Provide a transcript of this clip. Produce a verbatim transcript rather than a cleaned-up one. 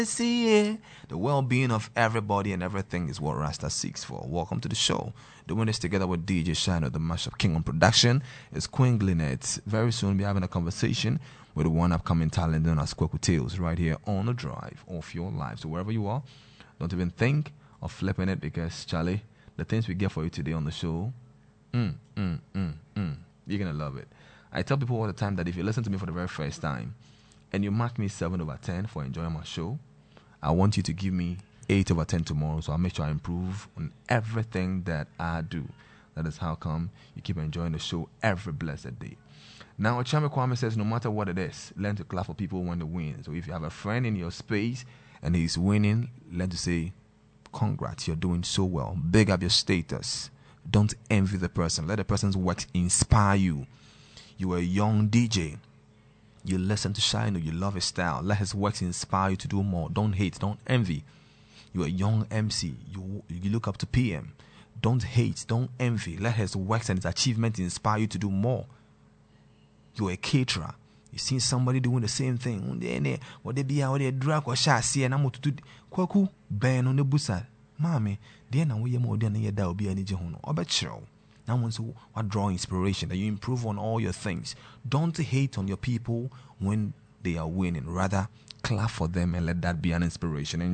See it. The well-being of everybody and everything is what Rasta seeks for. Welcome to the show. Doing this together with D J Shino, the Mashup King on production. It's Queen Glinette. Very soon we'll be having a conversation with one upcoming talent known as Kweku Tales right here on the drive of your life. So wherever you are, don't even think of flipping it because, Charlie, the things we get for you today on the show, mm, mm, mm, mm, you're going to love it. I tell people all the time that if you listen to me for the very first time and you mark me seven over ten for enjoying my show, I want you to give me eight over ten tomorrow, so I'll make sure I improve on everything that I do. That is how come you keep enjoying the show every blessed day. Now, Chame Kwame says, no matter what it is, learn to clap for people when they win. So if you have a friend in your space and he's winning, learn to say, congrats, you're doing so well. Big up your status. Don't envy the person. Let the person's work inspire you. You are a young D J. You listen to Shino, you love his style. Let his works inspire you to do more. Don't hate, don't envy. You're a young M C. You you look up to P M. Don't hate, don't envy. Let his works and his achievements inspire you to do more. You're a caterer. You see somebody doing the same thing. What they be out there drag or shall see and I'm to do Kwaku Ben on the busa. Mammy, dear now we are more than a year that will be any Jehono. I bet you. Now, once you draw inspiration, that you improve on all your things. Don't hate on your people when they are winning. Rather, clap for them and let that be an inspiration. And